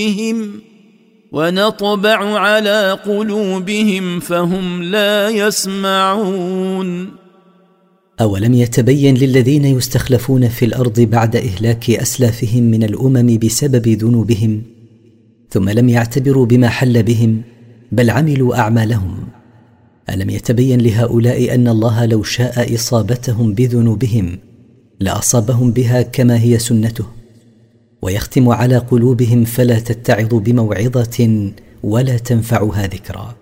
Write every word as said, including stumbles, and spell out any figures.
ونطبع على قلوبهم فهم لا يسمعون. أولم يتبين للذين يستخلفون في الأرض بعد إهلاك أسلافهم من الأمم بسبب ذنوبهم ثم لم يعتبروا بما حل بهم بل عملوا أعمالهم؟ ألم يتبين لهؤلاء أن الله لو شاء إصابتهم بذنوبهم لأصابهم بها كما هي سنته، ويختم على قلوبهم فلا تتعظ بموعظة ولا تنفعها ذكرى.